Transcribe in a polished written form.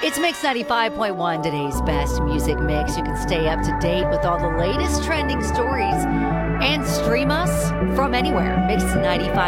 It's Mix 95.1, today's best music mix. You can stay up to date with all the latest trending stories and stream us from anywhere. Mix 95.